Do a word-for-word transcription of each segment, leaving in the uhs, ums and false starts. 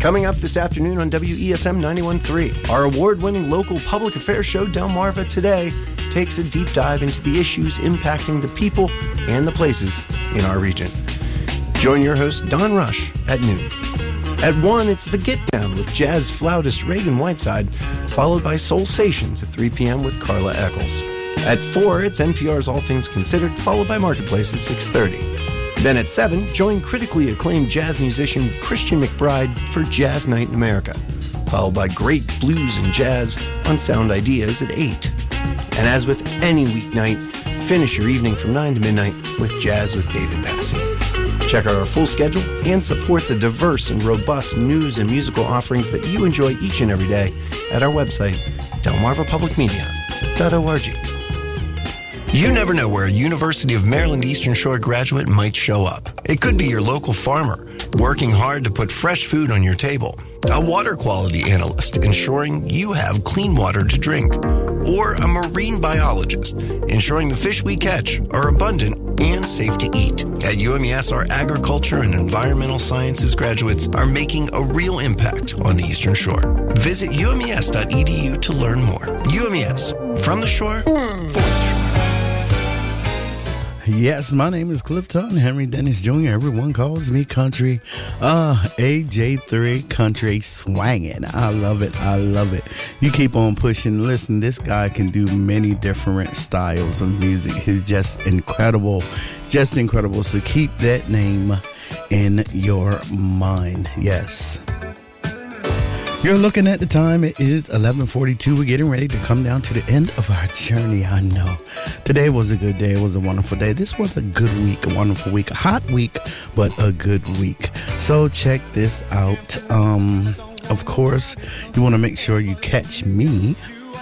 Coming up this afternoon on W E S M ninety-one point three, our award-winning local public affairs show, Delmarva Today, takes a deep dive into the issues impacting the people and the places in our region. Join your host, Don Rush, at noon. At one, it's The Get Down with jazz flautist Reagan Whiteside, followed by Soul Sations at three p.m. with Carla Eccles. At four, it's N P R's All Things Considered, followed by Marketplace at six thirty. Then at seven, join critically acclaimed jazz musician Christian McBride for Jazz Night in America, followed by great blues and jazz on Sound Ideas at eight. And as with any weeknight, finish your evening from nine to midnight with Jazz with David Massey. Check out our full schedule and support the diverse and robust news and musical offerings that you enjoy each and every day at our website, delmarva public media dot org. You never know where a University of Maryland Eastern Shore graduate might show up. It could be your local farmer, working hard to put fresh food on your table, a water quality analyst, ensuring you have clean water to drink, or a marine biologist, ensuring the fish we catch are abundant and safe to eat. At U M E S, our agriculture and environmental sciences graduates are making a real impact on the Eastern Shore. Visit U M E S dot E D U to learn more. U M E S, from the shore, for the shore. Yes, my name is Clifton Henry Dennis Junior Everyone calls me Country. Uh, A J three Country swanging. I love it. I love it. You keep on pushing. Listen, this guy can do many different styles of music. He's just incredible. Just incredible. So keep that name in your mind. Yes. You're looking at the time. It is eleven forty-two. We're getting ready to come down to the end of our journey. I know. Today was a good day. It was a wonderful day. This was a good week, a wonderful week, a hot week, but a good week. So check this out. Um, of course, you want to make sure you catch me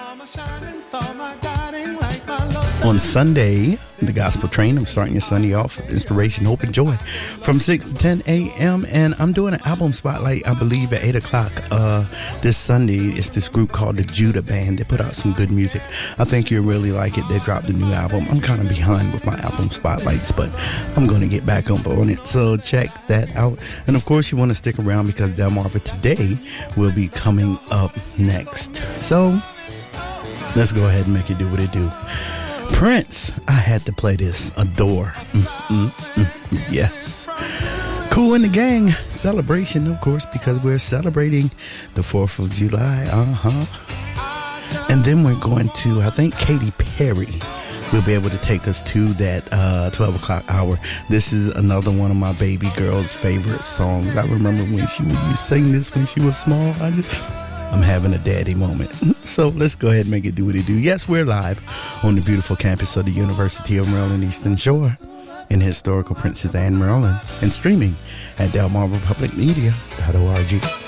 on Sunday, the Gospel Train. I'm starting your Sunday off with inspiration, hope, and joy from six to ten a.m. And I'm doing an album spotlight, I believe, at eight o'clock uh, this Sunday. It's this group called the Judah Band. They put out some good music. I think you'll really like it. They dropped a new album. I'm kind of behind with my album spotlights, but I'm going to get back up on it. So check that out. And of course, you want to stick around because Delmarva Today will be coming up next. So let's go ahead and make it do what it do. Prince, I had to play this. Adore. Mm, mm, mm, yes. Kool and the Gang celebration, of course, because we're celebrating the fourth of July. Uh-huh. And then we're going to, I think, Katy Perry will be able to take us to that uh, twelve o'clock hour. This is another one of my baby girl's favorite songs. I remember when she would sing this when she was small. I just... I'm having a daddy moment. So let's go ahead and make it do what it do. Yes, we're live on the beautiful campus of the University of Maryland Eastern Shore in historical Princess Anne, Maryland, and streaming at delmarva public media dot org.